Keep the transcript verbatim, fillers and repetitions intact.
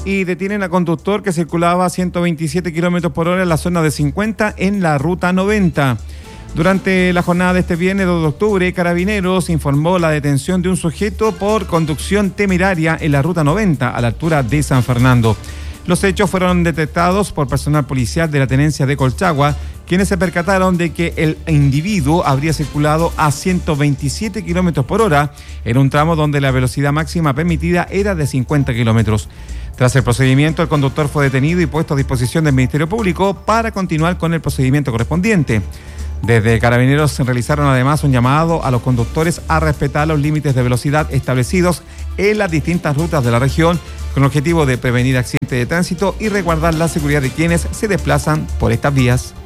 Y detienen a conductor que circulaba a ciento veintisiete kilómetros por hora en la zona de cincuenta en la ruta noventa. Durante la jornada de este viernes dos de octubre, Carabineros informó la detención de un sujeto por conducción temeraria en la ruta noventa a la altura de San Fernando. Los hechos fueron detectados por personal policial de la tenencia de Colchagua, quienes se percataron de que el individuo habría circulado a ciento veintisiete kilómetros por hora en un tramo donde la velocidad máxima permitida era de cincuenta kilómetros. Tras el procedimiento, el conductor fue detenido y puesto a disposición del Ministerio Público para continuar con el procedimiento correspondiente. Desde Carabineros se realizaron además un llamado a los conductores a respetar los límites de velocidad establecidos en las distintas rutas de la región con el objetivo de prevenir accidentes de tránsito y resguardar la seguridad de quienes se desplazan por estas vías.